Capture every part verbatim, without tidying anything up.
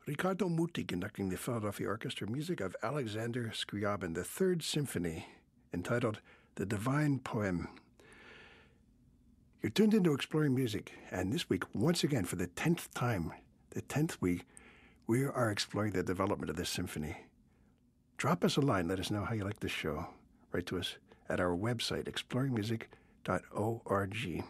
Riccardo Muti conducting the Philadelphia Orchestra, music of Alexander Scriabin, the Third Symphony, entitled The Divine Poem. You're tuned into Exploring Music, and this week, once again, for the tenth time, the tenth week, we are exploring the development of this symphony. Drop us a line. Let us know how you like the show. Write to us at our website, exploring music dot org.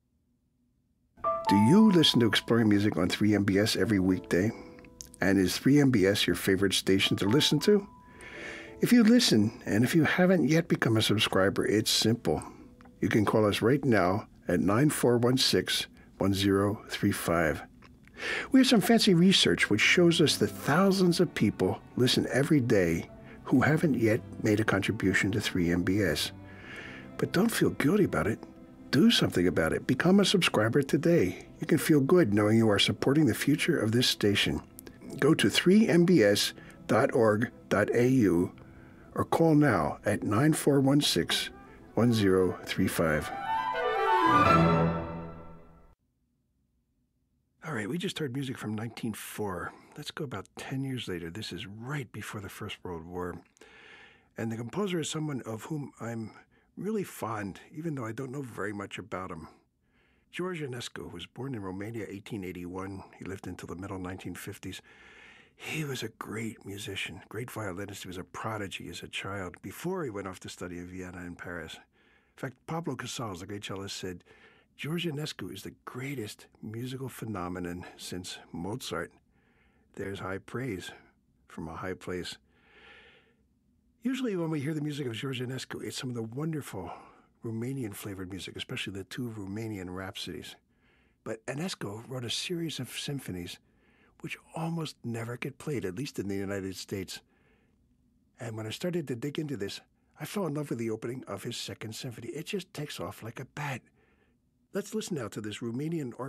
Do you listen to Exploring Music on three M B S every weekday? And is three M B S your favorite station to listen to? If you listen, and if you haven't yet become a subscriber, it's simple. You can call us right now at nine four one six, one zero three five. We have some fancy research which shows us that thousands of people listen every day who haven't yet made a contribution to three M B S. But don't feel guilty about it. Do something about it. Become a subscriber today. You can feel good knowing you are supporting the future of this station. Go to three m b s dot org dot a u or call now at nine four one six, one zero three five. All right, we just heard music from nineteen oh four. Let's go about ten years later. This is right before the First World War. And the composer is someone of whom I'm really fond, even though I don't know very much about him. George Enescu was born in Romania, eighteen eighty-one. He lived until the middle nineteen fifties. He was a great musician, great violinist. He was a prodigy as a child before he went off to study in Vienna and Paris. In fact, Pablo Casals, the great cellist, said, George Enescu is the greatest musical phenomenon since Mozart. There's high praise from a high place. Usually when we hear the music of George Enescu, it's some of the wonderful Romanian-flavored music, especially the two Romanian Rhapsodies. But Enescu wrote a series of symphonies which almost never get played, at least in the United States. And when I started to dig into this, I fell in love with the opening of his Second Symphony. It just takes off like a bat. Let's listen now to this Romanian orchestra.